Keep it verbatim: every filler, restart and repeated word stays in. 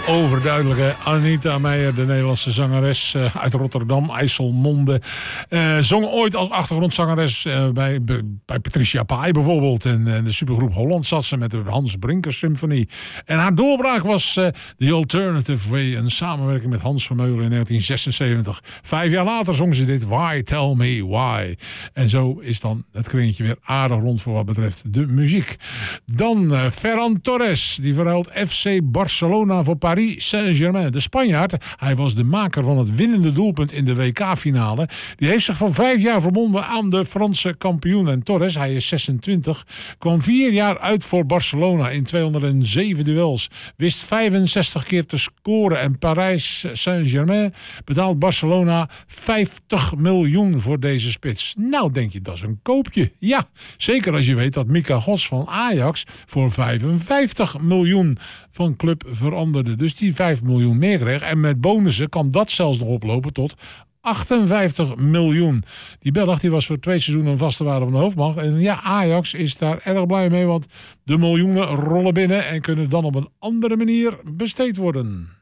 overduidelijke Anita Meijer, de Nederlandse zangeres uh, uit Rotterdam, IJsselmonde. Uh, zong ooit als achtergrondzangeres uh, bij, bij Patricia Pai bijvoorbeeld. En uh, de supergroep Holland zat ze met de Hans Brinker Symfonie. En haar doorbraak was uh, The Alternative Way, een samenwerking met Hans Vermeulen in negentien zesenzeventig. Vijf jaar later zong ze dit Why Tell Me Why. En zo is dan het kringetje weer aardig rond voor wat betreft de muziek. Dan uh, Ferran Torres, die verhuilt F C Barcelona voor Paris Saint-Germain. De Spanjaard, hij was de maker van het winnende doelpunt in de W K-finale. Die heeft zich voor vijf jaar verbonden aan de Franse kampioen. En Torres, hij is zesentwintig, kwam vier jaar uit voor Barcelona in tweehonderdzeven duels. Wist vijfenzestig keer te scoren. En Paris Saint-Germain betaalt Barcelona vijftig miljoen voor deze spits. Nou, denk je, dat is een koopje. Ja, zeker als je weet dat Mika Gods van Ajax voor vijfenvijftig miljoen van club veranderde. Dus die vijf miljoen meer kreeg. En met bonussen kan dat zelfs nog oplopen tot achtenvijftig miljoen. Die Belg die was voor twee seizoenen een vaste waarde van de hoofdmacht. En ja, Ajax is daar erg blij mee, want de miljoenen rollen binnen en kunnen dan op een andere manier besteed worden.